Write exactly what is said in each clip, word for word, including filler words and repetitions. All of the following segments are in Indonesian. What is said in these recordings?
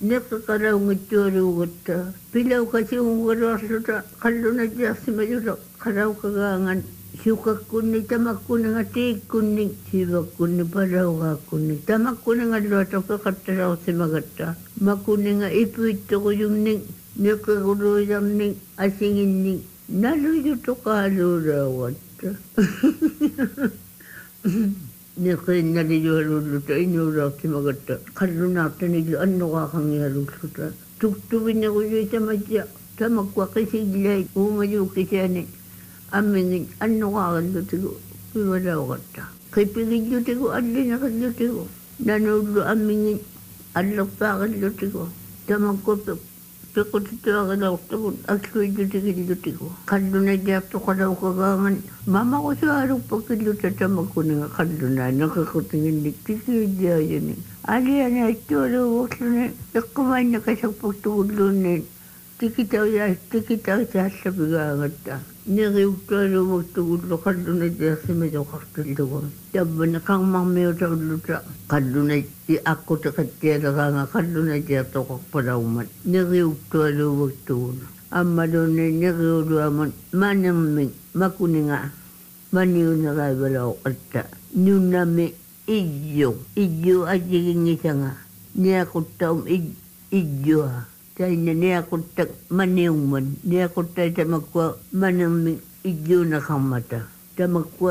Nekakaraungittuaruugatta pilau kasiungugaruarluta qallunatiarsimayuta qaraukagangan siukakkunni tamakkunanga tiikkunni sivakkunni palaugaakkunni tamakkunangalluata qaqattarausimagatta makkunninga ipuittoquyumning neqaguluuyarning asinginning naluyutuqaaluuraugatta neqinnalijualulluta inuuraartimagatta qallunaartanillu annoqaaqangialulluta tuktuvinnequyuitamatja tamakwa qisiillai uungajukkisaani ammingin annoqaaqallutigu pivalaugatta qipigillutigu allineqillutigu nanullu ammingin аллерпаагиллутигу тамаккуп пекутитуагалаортагун аккуиллутигиллутигу қаллунагиарту қалаукагаанган мамагусуалуппаккиллута тамаккунинга қаллунаа накакутингинник тикииллиаяни алиани аттуалуугурлуни эққумаинна касарпуктугуллуунни тикитауяа тикитаусааллапигаангатта нериуттуалуумуттугуллу қаллунагиарсимасоқартиллугу таббана қармармиутауллута қаллунагги аққутеқаттиалераанга қаллунагиартоқарпалаумат нериуттуалууваттугуна аммалуунни нериулуаман манермик макунинга маниунераивалаоқатта нуннами ijju ijju ajigingисанга ниақуттаум ijjua taina niaquttak maniumman niaquttai tamakkua manermi ijjuunaqarmata tamakkua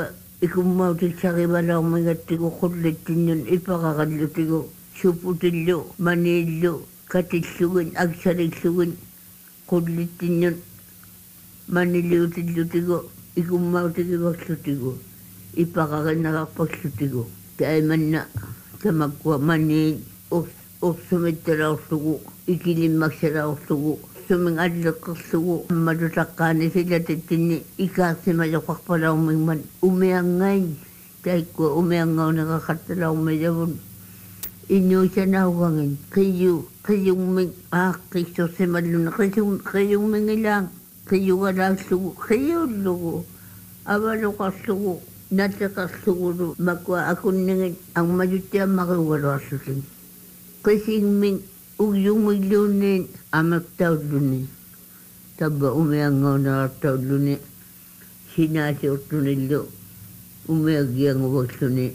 ikummautiksaqivalaumigattigu qullittinnun ipaqaqallutigu suputillu maniillu katillugin aksaliksugin qullittinnun maniliutillutigu ikummautikivaqlutigu ipaqaqinaqarpaqlutigu taimanna tamakkua maniin урсумитталаорлугу икилиммаксалаорлугу сумин аллеккерлугу аммалутаққаани силатиттинни икаарсималоқарпалауммигман умиангаин таиккуа умиангаунеқақатталауммиявун инуусанаугангин қию қиюммик ааққиссорсималлуна қисум қиюммингилаан қиюгалааллугу қиуллугу авалоқарлугу натеқарлугулу макуа акуннигит ангмажуттиаммақиугалуарлулин qisingming ugyumiglunin amattauluni tabba umiangaunartauluni sinasiortunillu umiagianguvakluni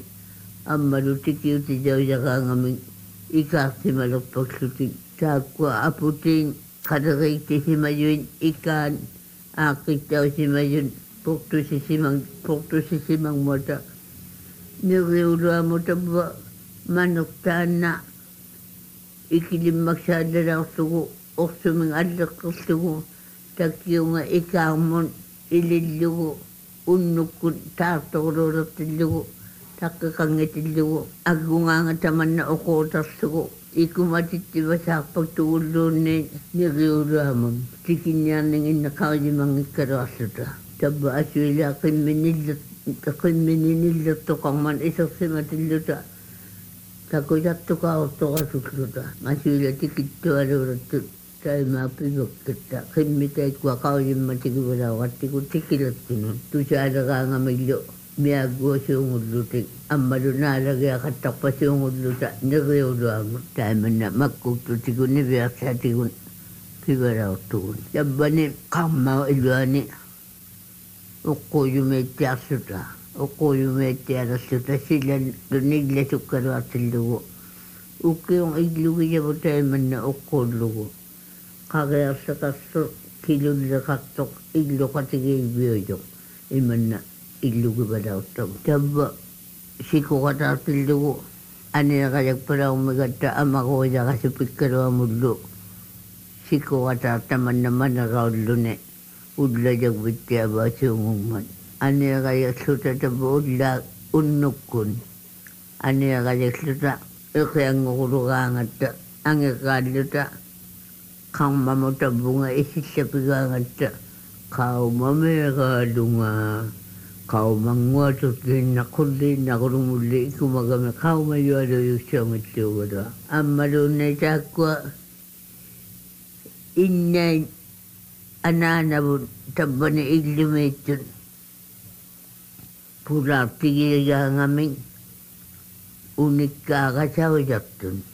ammalutikiutijaujakangami ikaarsimalorpakluti taakkua aputiin qadeриiktisimayuin ikaan aaqittausimayun portusisimang portusisimangmuata niriuluamu tabba manertaanna ikilimmaksaalalaarlugu orsumin alleqqerlugu takkiunga ikaarmun ilillugu unnukkut taartorluulertillugu taqqeqangatillugu aggungaanga tamanna oquutarlugu ikumatittivasaarpaktugulluunniin niriuluamun tikinniarninginna qarijimangikkaluarluta tabba asuilaa qimminillet qimmininillertoqarman isersimatilluta takutattukaortoqasulluta asuila tikittualuurattu taimaapivakkata qimmitaikua qaujimmatikivalaaqattiku tikilattunun tusaaleqaangamillu miaagguasuungullutik ammalunaalagiaqattarpasuungulluta neriuluamu taimanna makkuuttutiku niviarsaatigun kivalaortugun tabbani qarmau iluani uqquyumiittiarsuta uqquyumiittialerluta silalunillasukkaluartillugu ukkiun illugiyavu taimanna uqquullugu qaqiarseqarsu kilulleqartoq illuqatigiiviujoq imanna illugivalaortagu tabba sikuqataartillugu aniaqalakpalaummigatta amaquujaqasupikkaluamullu sikuqataartamanna manaqaulluni ullajagvittiavaasuungumman aniaqayalluta tabba ulla unnukkun aniaqayalluta iqianguquluqaangatta angiqaalluta qarmamu tabbunga isillapigaangatta qaumameeqaalunga qaumanguaturtiinna qulliinnaqulumulli ikumagami qaumayualuyussuangittuugalua ammaluunnitaakkua innain anaanavun tabbani illumiittun pulaartigiagaangamin unikkaagasaujartun